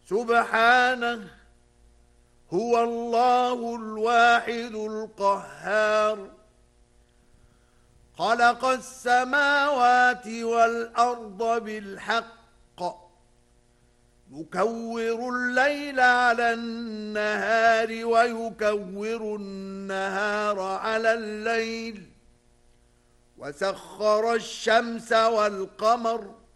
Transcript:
سبحانه هو الله الواحد القهار. خلق السماوات والأرض بالحق يكور الليل على النهار ويكور النهار على الليل وسخر الشمس والقمر